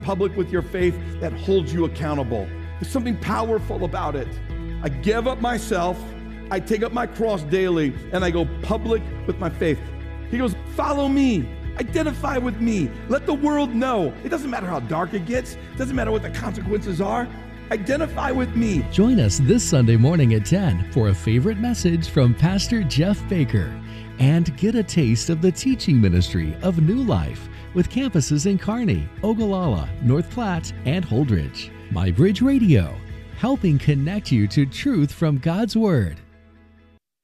public with your faith that holds you accountable. There's something powerful about it. I give up myself, I take up my cross daily, and I go public with my faith. He goes, follow me, identify with me, let the world know. It doesn't matter how dark it gets, it doesn't matter what the consequences are. Identify with me. Join us this Sunday morning at 10 for a favorite message from Pastor Jeff Baker, and get a taste of the teaching ministry of New Life with campuses in Kearney, Ogallala, North Platte, and Holdridge. MyBridge Radio, helping connect you to truth from God's Word.